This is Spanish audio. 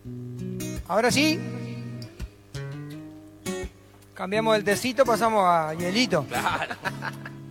Ahora sí. Cambiamos el tecito, pasamos a hielito. Claro.